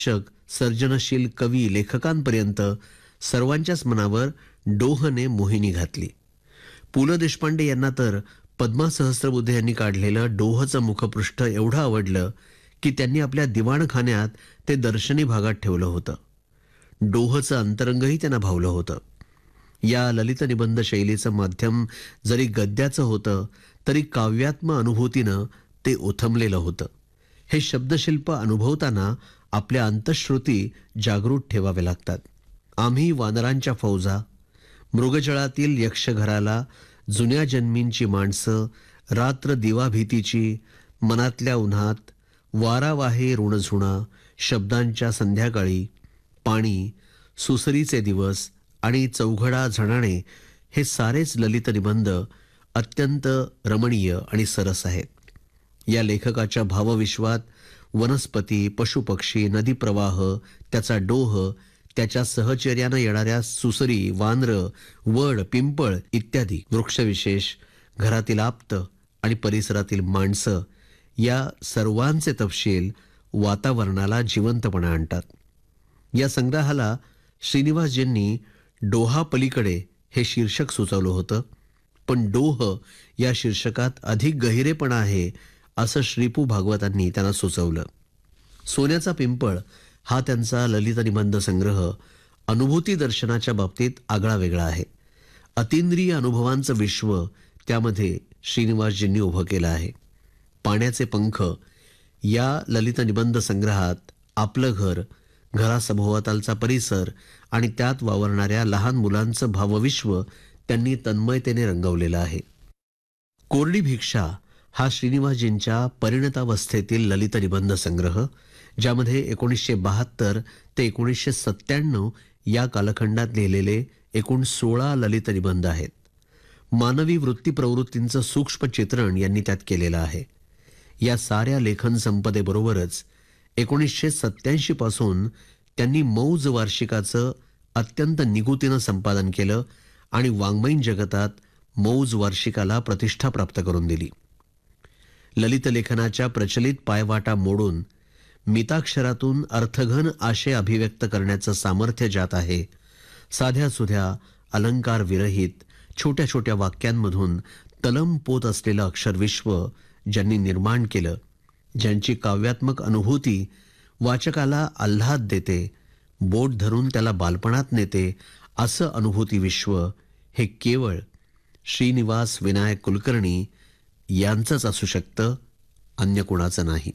शिक्षक, सर्जनशील कवी, लेखकांपर्यंत सर्वांच्याच मनावर डोहने मोहिनी घातली. पु ल देशपांडे यांना तर पद्मा सहस्त्रबुद्धे यांनी काढलेलं डोहचं मुखपृष्ठ एवढं आवडलं की त्यांनी आपल्या दिवाणखान्यात ते दर्शनी भागात ठेवलं होतं. डोहचं अंतरंगही त्यांना भावलं होतं. या ललित निबंध शैलीचं माध्यम जरी गद्याचं होतं तरी काव्यात्म अनुभूतीनं ते ओथंबलेलं होतं. हे शब्दशिल्प अनुभवताना आपल्या अंतःश्रुती जागृत ठेवावे लागतात. आम्ही वानरांच्या फौजा, मृगजळातील यक्षघराला, जुन्या जन्मींची माणसं, रात्र दिवा भीतीची, मनातल्या उन्हात, वारा वाहे ऋणझुणा, शब्दांच्या संध्याकाळी, पाणी, सुसरीचे दिवस आणि चौघडा झणाणे हे सारेच ललित निबंध अत्यंत रमणीय आणि सरस आहेत. या लेखकाच्या भावविश्वात वनस्पती, पशुपक्षी, नदी प्रवाह, त्याचा डोह, त्याच्या सहचर्यानं येणाऱ्या सुसरी, वानर, वड, पिंपळ इत्यादी वृक्षविशेष, घरातील आप्त आणि परिसरातील माणसं या सर्वांचे तपशील वातावरणाला जिवंतपणा आणतात. या संग्रहाला श्रीनिवासजींनी डोहा पलीकडे हे शीर्षक सुचवलं होतं, पण डोह या शीर्षकात अधिक गहिरेपणा आहे असं श्रीपू भागवतांनी त्यांना सुचवलं. सोन्याचा पिंपळ हा त्यांचा ललित निबंध संग्रह अनुभूती दर्शनाच्या बाबतीत आगळा वेगळा आहे. अतिंद्रिय अनुभवांचं विश्व त्यामध्ये श्रीनिवासजींनी उभं केलं आहे. पाण्याचे पंख या ललित निबंध संग्रहात आपलं घर, घरासभोवतालचा परिसर आणि त्यात वावरणाऱ्या लहान मुलांचं भावविश्व त्यांनी तन्मयतेने रंगवलेलं आहे. कोरडी भिक्षा हा श्रीनिवासजींच्या परिणतावस्थेतील ललित निबंध संग्रह, ज्यामध्ये 1972 ते 1997 या कालखंडात लिहिलेले एकूण 16 ललित निबंध आहेत. मानवी वृत्ती प्रवृत्तींचं सूक्ष्म चित्रण यांनी त्यात केलेलं आहे. या साऱ्या लेखन संपदेबरोबरच 1987 पासून त्यांनी मौज वार्षिकाचं अत्यंत निगुतीनं संपादन केलं आणि वाङ्मयीन जगतात मौज वार्षिकाला प्रतिष्ठा प्राप्त करून दिली. ललित लेखनाच्या प्रचलित पायवाटा मोडून मिताक्षरातून अर्थघन आशय अभिव्यक्त करण्याचं सामर्थ्य ज्यात आहे, साध्या सुध्या अलंकार विरहित छोट्या छोट्या वाक्यांमधून तलम पोत असलेलं अक्षरविश्व ज्यांनी निर्माण केलं, ज्यांची काव्यात्मक अनुभूती वाचकाला आल्हाद देते, बोट धरून त्याला बालपणात नेते, असं अनुभूती विश्व हे केवळ श्रीनिवास विनायक कुलकर्णी यांचंच असू शकतं, अन्य कुणाचं नाही.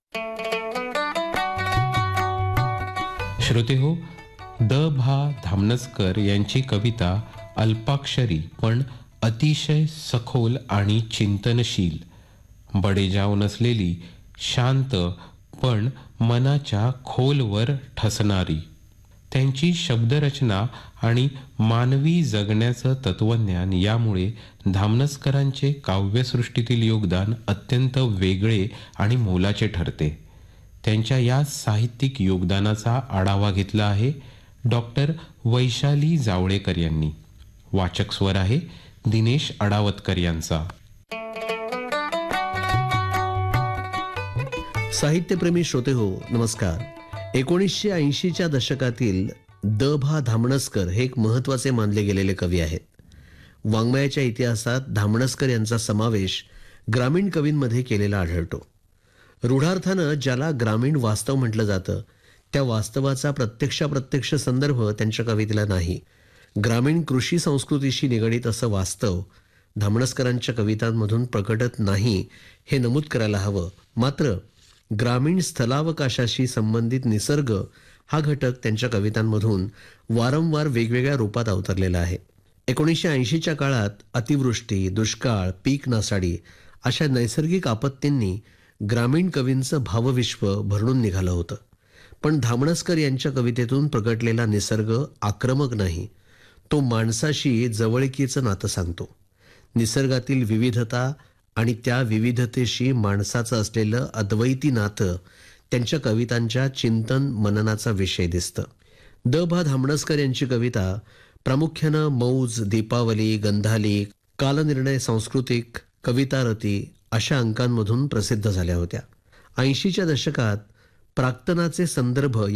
श्रोतेहो, द भा धामनसकर यांची कविता अल्पाक्षरी पण अतिशय सखोल आणि चिंतनशील, बडेजाव नसलेली, शांत पण मनाच्या खोलवर ठसणारी. त्यांची शब्दरचना आणि मानवी जगण्याचं तत्वज्ञान यामुळे धामनसकरांचे काव्यसृष्टीतील योगदान अत्यंत वेगळे आणि मोलाचे ठरते. त्यांच्या या साहित्यिक योगदानाचा आढावा घेतला आहे डॉक्टर वैशाली जावळेकर यांनी. वाचक स्वर आहे दिनेश अडावतकर यांचा. साहित्यप्रेमी श्रोते हो, नमस्कार. 1980च्या दशकातील द भा धामणसकर हे एक महत्वाचे मानले गेलेले कवी आहेत. वाङ्मयाच्या इतिहासात धामणसकर यांचा समावेश ग्रामीण कवींमध्ये केलेला आढळतो. रूढार्थानं ज्याला ग्रामीण वास्तव म्हटलं जातं, त्या वास्तवाचा प्रत्यक्ष संदर्भ त्यांच्या कवितेला नाही. ग्रामीण कृषी संस्कृतीशी निगडीत असं वास्तव धामणसकरांच्या कवितांमधून प्रकटत नाही हे नमूद करायला हवं. मात्र ग्रामीण स्थलावकाशाशी संबंधित निसर्ग हा घटक त्यांच्या कवितांमधून वारंवार वेगवेगळ्या रूपात अवतरलेला आहे. 1980च्या काळात अतिवृष्टी, दुष्काळ, पीक नासाडी अशा नैसर्गिक आपत्तींनी ग्रामीण कवींचं भावविश्व भरून निघालं होतं. पण धामणसकर यांच्या कवितेतून प्रगटलेला निसर्ग आक्रमक नाही, तो माणसाशी जवळकीचं नातं सांगतो. निसर्गातील विविधता आणि त्या विविधतेशी माणसाचं असलेलं अद्वैती नातं त्यांच्या कवितांच्या चिंतन मननाचा विषय दिसतं. द भा धामणसकर यांची कविता प्रामुख्यानं मौज, दीपावली, गंधाली, कालनिर्णय, सांस्कृतिक, कवितारती अशा अंकांमधून प्रसिद्ध झाल्या होत्या. 80च्या दशकात प्राक्तनाचे संदर्भ